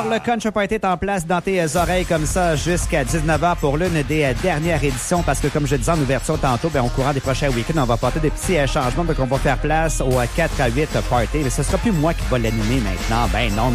Alors, le Country Party est en place dans tes oreilles comme ça jusqu'à 19h pour l'une des dernières éditions parce que, comme je disais en ouverture tantôt, au courant des prochains week-ends, on va porter des petits changements. Donc, on va faire place au 4 à 8 party. Mais ce sera plus moi qui va l'animer maintenant. Ben non.